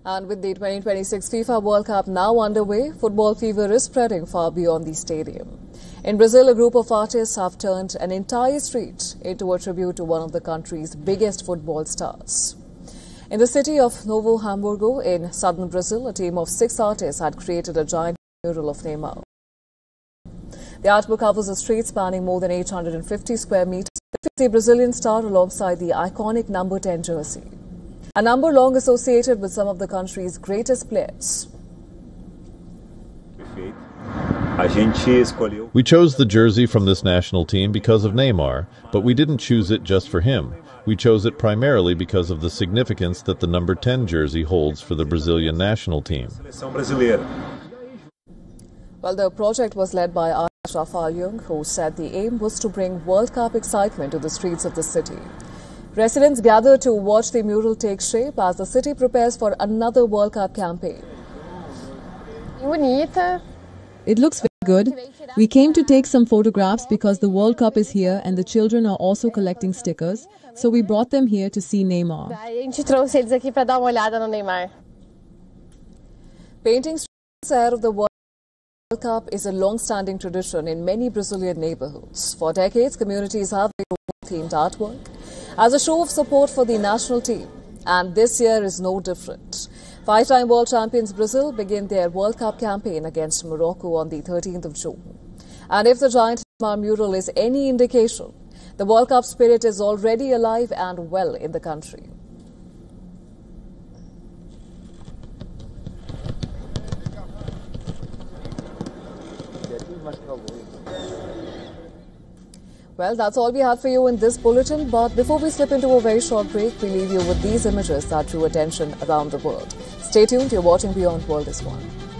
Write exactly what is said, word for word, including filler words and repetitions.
And with the twenty twenty-six FIFA World Cup now underway, football fever is spreading far beyond the stadium. In Brazil, a group of artists have turned an entire street into a tribute to one of the country's biggest football stars. In the city of Novo Hamburgo in southern Brazil, a team of six artists had created a giant mural of Neymar. The artwork covers a street spanning more than eight hundred fifty square meters, with the Brazilian star alongside the iconic number ten jersey, a number long associated with some of the country's greatest players. We chose the jersey from this national team because of Neymar, but we didn't choose it just for him. We chose it primarily because of the significance that the number ten jersey holds for the Brazilian national team. Well, the project was led by artist Rafael Jung, who said the aim was to bring World Cup excitement to the streets of the city. Residents gathered to watch the mural take shape as the city prepares for another World Cup campaign. It looks very good. We came to take some photographs because the World Cup is here and the children are also collecting stickers, so we brought them here to see Neymar. Painting streets ahead of the World Cup is a long-standing tradition in many Brazilian neighborhoods. For decades, communities have themed artwork as a show of support for the national team, and this year is no different. Five-time world champions Brazil begin their World Cup campaign against Morocco on the thirteenth of June. And if the giant Neymar mural is any indication, the World Cup spirit is already alive and well in the country. Well, that's all we had for you in this bulletin. But before we slip into a very short break, we leave you with these images that drew attention around the world. Stay tuned. You're watching Beyond World is One.